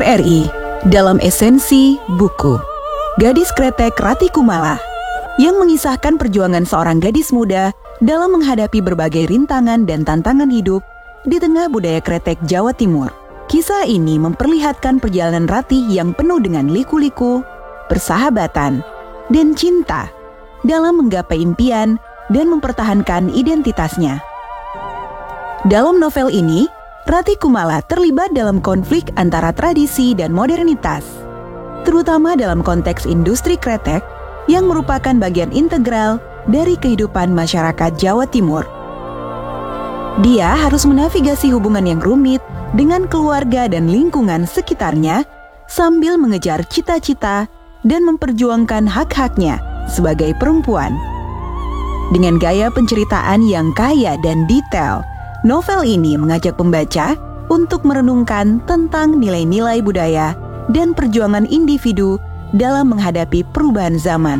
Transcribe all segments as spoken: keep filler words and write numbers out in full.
R R I dalam esensi buku Gadis Kretek Rati Kumala yang mengisahkan perjuangan seorang gadis muda dalam menghadapi berbagai rintangan dan tantangan hidup di tengah budaya kretek Jawa Timur. Kisah ini memperlihatkan perjalanan Rati yang penuh dengan liku-liku, persahabatan, dan cinta dalam menggapai impian dan mempertahankan identitasnya. Dalam novel ini, Rati Kumala terlibat dalam konflik antara tradisi dan modernitas, terutama dalam konteks industri kretek yang merupakan bagian integral dari kehidupan masyarakat Jawa Timur. Dia harus menavigasi hubungan yang rumit dengan keluarga dan lingkungan sekitarnya sambil mengejar cita-cita dan memperjuangkan hak-haknya sebagai perempuan. Dengan gaya penceritaan yang kaya dan detail, novel ini mengajak pembaca untuk merenungkan tentang nilai-nilai budaya dan perjuangan individu dalam menghadapi perubahan zaman,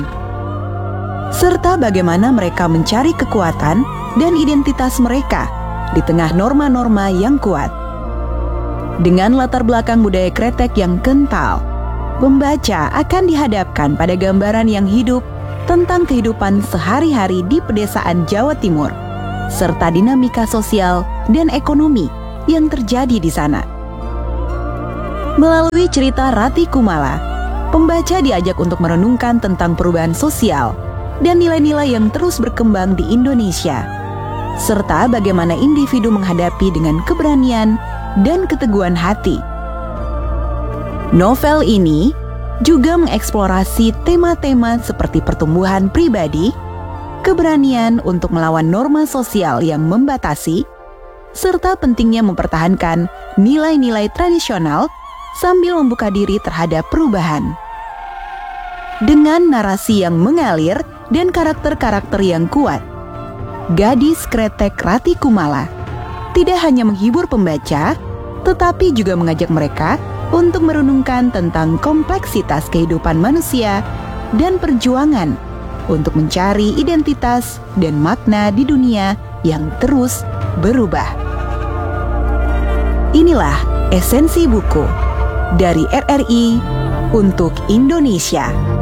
serta bagaimana mereka mencari kekuatan dan identitas mereka di tengah norma-norma yang kuat. Dengan latar belakang budaya kretek yang kental, pembaca akan dihadapkan pada gambaran yang hidup tentang kehidupan sehari-hari di pedesaan Jawa Timur, serta dinamika sosial dan ekonomi yang terjadi di sana. Melalui cerita Rati Kumala, pembaca diajak untuk merenungkan tentang perubahan sosial dan nilai-nilai yang terus berkembang di Indonesia, serta bagaimana individu menghadapi dengan keberanian dan keteguhan hati. Novel ini juga mengeksplorasi tema-tema seperti pertumbuhan pribadi, keberanian untuk melawan norma sosial yang membatasi, serta pentingnya mempertahankan nilai-nilai tradisional sambil membuka diri terhadap perubahan. Dengan narasi yang mengalir dan karakter-karakter yang kuat, Gadis Kretek Rati Kumala tidak hanya menghibur pembaca, tetapi juga mengajak mereka untuk merenungkan tentang kompleksitas kehidupan manusia dan perjuangan untuk mencari identitas dan makna di dunia yang terus berubah. Inilah esensi buku dari R R I untuk Indonesia.